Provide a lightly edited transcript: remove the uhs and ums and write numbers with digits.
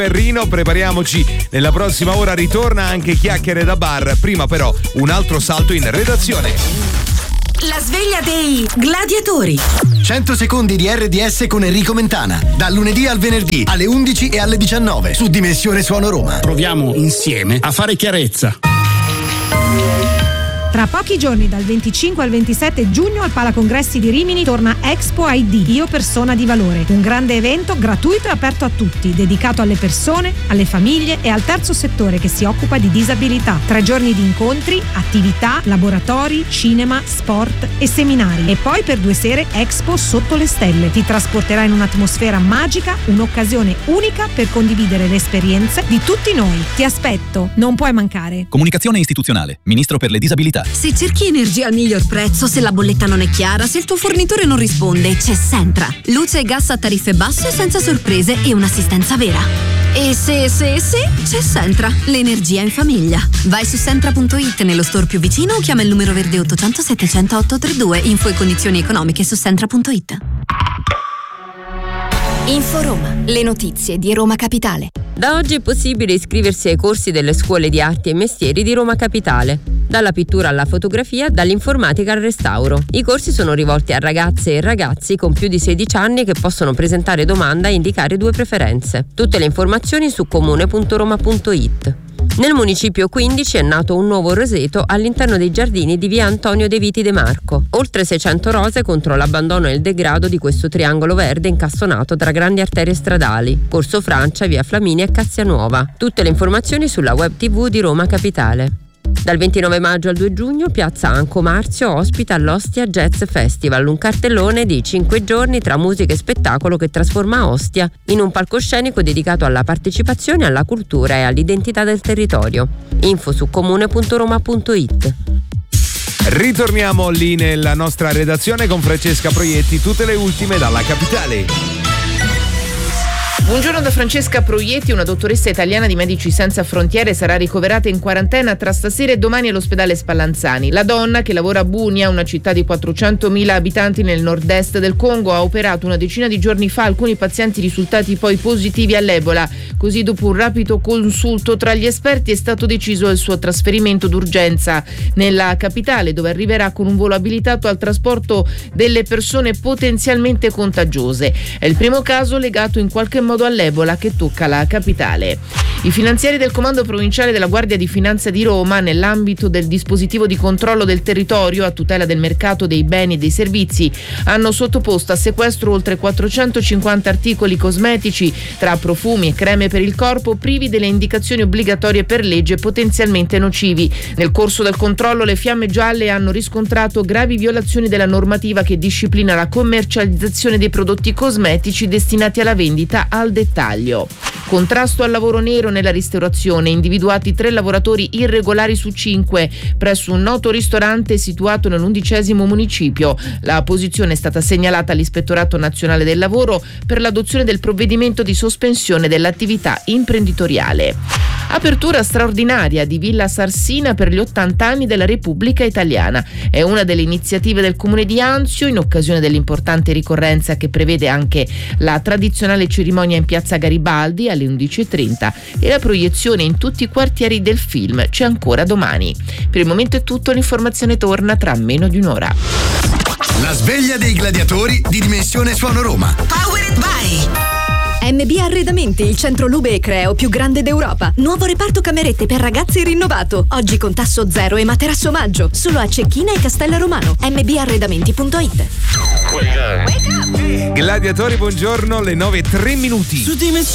Perrino, prepariamoci, nella prossima ora ritorna anche Chiacchiere da bar, prima però un altro salto in redazione. La sveglia dei gladiatori. 100 secondi di RDS con Enrico Mentana, dal lunedì al venerdì alle 11 e alle 19 su Dimensione Suono Roma. Proviamo insieme a fare chiarezza. Tra pochi giorni, dal 25 al 27 giugno, al Palacongressi di Rimini torna Expo ID, Io Persona di Valore. Un grande evento gratuito e aperto a tutti, dedicato alle persone, alle famiglie e al terzo settore che si occupa di disabilità. 3 giorni di incontri, attività, laboratori, cinema, sport e seminari. E poi per 2 sere Expo Sotto le Stelle. Ti trasporterà in un'atmosfera magica, un'occasione unica per condividere le esperienze di tutti noi. Ti aspetto, non puoi mancare. Comunicazione istituzionale, Ministro per le disabilità. Se cerchi energia al miglior prezzo, se la bolletta non è chiara, se il tuo fornitore non risponde, c'è Sentra. Luce e gas a tariffe basse senza sorprese e un'assistenza vera. E se, c'è Sentra, l'energia in famiglia. Vai su Sentra.it nello store più vicino o chiama il numero verde 800 700 832. Info e condizioni economiche su Sentra.it. Info Roma, le notizie di Roma Capitale. Da oggi è possibile iscriversi ai corsi delle scuole di arti e mestieri di Roma Capitale, dalla pittura alla fotografia, dall'informatica al restauro. I corsi sono rivolti a ragazze e ragazzi con più di 16 anni che possono presentare domanda e indicare 2 preferenze. Tutte le informazioni su comune.roma.it. Nel municipio 15 è nato un nuovo roseto all'interno dei giardini di via Antonio De Viti De Marco. Oltre 600 rose contro l'abbandono e il degrado di questo triangolo verde incassonato tra grandi arterie stradali. Corso Francia, via Flaminia e Cassia Nuova. Tutte le informazioni sulla web TV di Roma Capitale. Dal 29 maggio al 2 giugno Piazza Anco Marzio ospita l'Ostia Jazz Festival, un cartellone di 5 giorni tra musica e spettacolo che trasforma Ostia in un palcoscenico dedicato alla partecipazione, alla cultura e all'identità del territorio. Info su comune.roma.it. Ritorniamo lì nella nostra redazione con Francesca Proietti, tutte le ultime dalla capitale. Buongiorno da Francesca Proietti. Una dottoressa italiana di Medici Senza Frontiere sarà ricoverata in quarantena tra stasera e domani all'ospedale Spallanzani. La donna, che lavora a Bunia, una città di 400.000 abitanti nel nord-est del Congo, ha operato una decina di giorni fa alcuni pazienti risultati poi positivi all'Ebola. Così, dopo un rapido consulto tra gli esperti, è stato deciso il suo trasferimento d'urgenza nella capitale, dove arriverà con un volo abilitato al trasporto delle persone potenzialmente contagiose. È il primo caso legato in qualche modo all'Ebola che tocca la capitale. I finanzieri del Comando Provinciale della Guardia di Finanza di Roma, nell'ambito del dispositivo di controllo del territorio a tutela del mercato dei beni e dei servizi, hanno sottoposto a sequestro oltre 450 articoli cosmetici, tra profumi e creme per il corpo, privi delle indicazioni obbligatorie per legge, potenzialmente nocivi. Nel corso del controllo le Fiamme Gialle hanno riscontrato gravi violazioni della normativa che disciplina la commercializzazione dei prodotti cosmetici destinati alla vendita al dettaglio. Contrasto al lavoro nero nella ristorazione, individuati 3 lavoratori irregolari su 5 presso un noto ristorante situato nell'11° municipio. La posizione è stata segnalata all'Ispettorato Nazionale del Lavoro per l'adozione del provvedimento di sospensione dell'attività imprenditoriale. Apertura straordinaria di Villa Sarsina per gli 80 anni della Repubblica Italiana. È una delle iniziative del Comune di Anzio in occasione dell'importante ricorrenza che prevede anche la tradizionale cerimonia in piazza Garibaldi alle 11:30 e la proiezione in tutti i quartieri del film C'è ancora domani. Per il momento è tutto, l'informazione torna tra meno di un'ora. La sveglia dei gladiatori di Dimensione Suono Roma. Powered by MB Arredamenti, il centro Lube e Creo più grande d'Europa. Nuovo reparto camerette per ragazzi rinnovato. Oggi con tasso zero e materasso omaggio. Solo a Cecchina e Castello Romano. mbarredamenti.it. Gladiatori, buongiorno, le 9:03.